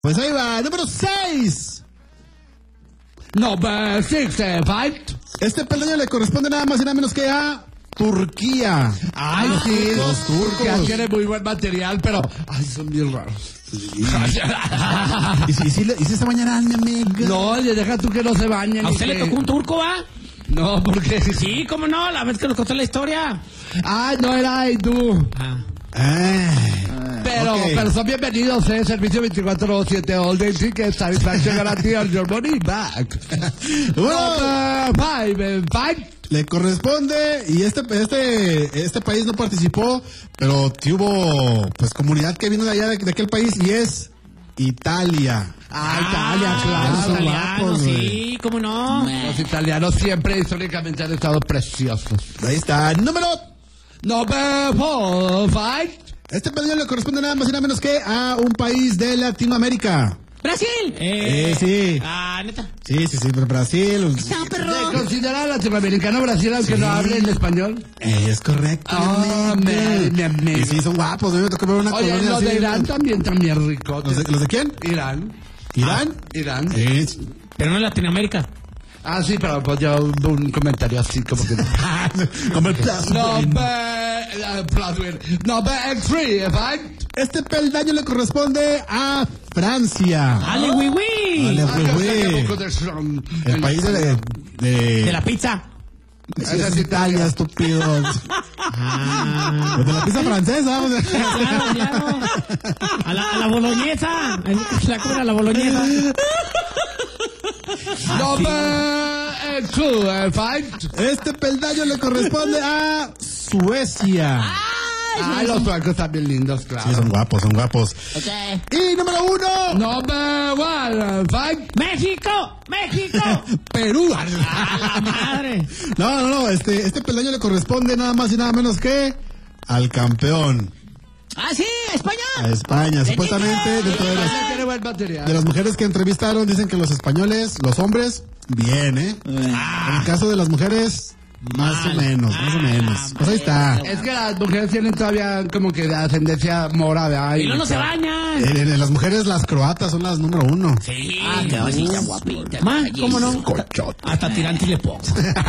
Pues ahí va, número 6. Number 6, fight. Este peldaño le corresponde nada más y nada menos que a Turquía. Ay, sí, los turcos. tiene muy buen material, pero ay, son bien raros. ¿Y si se bañarán, mi amiga? No, oye, deja tú que no se bañen. ¿A usted le tocó un turco, va? No, porque Sí, cómo no, la vez que nos contó la historia. ay, no era hindú. Pero son bienvenidos, servicio 24/7 all day ticket, satisfaction garantía, your money back. Bueno, Number 5, le corresponde, y este país no participó, pero sí hubo pues comunidad que vino de allá, de aquel país, y es Italia. Italia, claro. son Italiano, guapos, sí, cómo no. Los italianos siempre históricamente han estado preciosos. Ahí está, número. Number 4, fight. Este peldaño le corresponde nada más y nada menos que a un país de Latinoamérica. ¡Brasil! Sí. Neta. Sí, pero Brasil. Está, perro. ¿Se considera latinoamericano Brasil aunque no hable en español? Es correcto. Mi amigo. Y sí, son guapos. A mí me tocó ver una Oye, colonia los así. de Irán también ricos. ¿Los de quién? Irán. ¿Irán? Irán. Pero no en Latinoamérica. Ah, sí, pero pues yo un comentario así como que... Como el plasma. Number 3, fight. Este peldaño le corresponde a Francia. ¡Ale, güey, güey! Ale, el país De la pizza. Esa es Italia, estúpidos. Pues de la pizza francesa. Claro. A la boloñesa. La cobra la boloñesa. Number 2, fight. Este peldaño le corresponde a Suecia. Ay, los suecos también lindos, claro. Sí, son guapos. Okay. Y número 1. Number 1, fight. ¡México! Perú. ¡A la madre! No, este peldaño le corresponde nada más y nada menos que al campeón. Sí, España. A España, supuestamente dentro Tiene buen material. de las mujeres que entrevistaron dicen que los españoles, los hombres, bien, En el caso de las mujeres, más o menos. Pues ahí está. Es que las mujeres tienen todavía como que de ascendencia mora, ¿verdad? Y no se bañan. En las mujeres, las croatas son las número 1. Sí. Qué bonita, guapita. ¿Cómo no? Hasta tirantes le pongo.